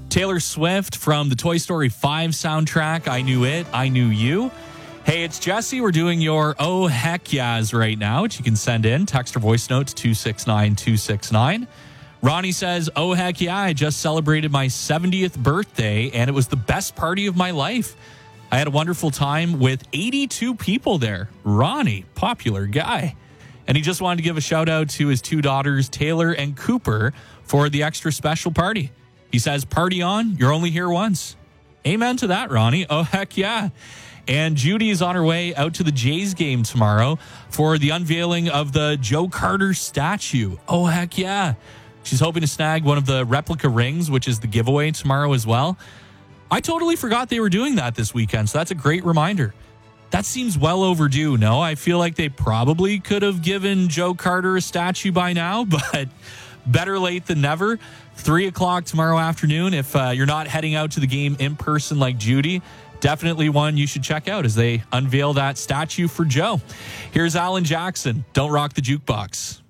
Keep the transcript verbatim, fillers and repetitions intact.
Taylor Swift from the Toy Story five soundtrack. I Knew It, I Knew You. Hey, it's Jesse. We're doing your Oh Heck Yeahs right now, which you can send in. Text or voice note to two six nine two six nine. Ronnie says, oh, heck yeah, I just celebrated my seventieth birthday, and it was the best party of my life. I had a wonderful time with eighty-two people there. Ronnie, popular guy. And he just wanted to give a shout out to his two daughters, Taylor and Cooper, for the extra special party. He says, party on, you're only here once. Amen to that, Ronnie. Oh, heck yeah. And Judy is on her way out to the Jays game tomorrow for the unveiling of the Joe Carter statue. Oh, heck yeah. She's hoping to snag one of the replica rings, which is the giveaway tomorrow as well. I totally forgot they were doing that this weekend, so that's a great reminder. That seems well overdue, no? I feel like they probably could have given Joe Carter a statue by now, but better late than never. Three o'clock tomorrow afternoon. If uh, you're not heading out to the game in person like Judy, definitely one you should check out as they unveil that statue for Joe. Here's Alan Jackson. Don't rock the jukebox.